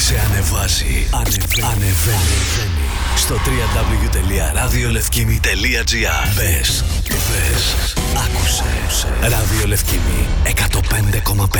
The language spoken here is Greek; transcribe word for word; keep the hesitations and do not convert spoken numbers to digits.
Σε ανεβάζει, ανεβαίνει, ανεβαίνει. Στο double-u double-u double-u τελεία ραδιολευκήμι τελεία τζι άρ. Μπες, μπες, άκουσε. Ραδιολευκήμι εκατόν πέντε κόμμα πέντε.